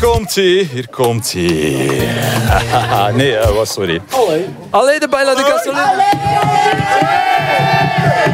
Hier komt hij. Nee, sorry. Allee, de Baila de Gasolina.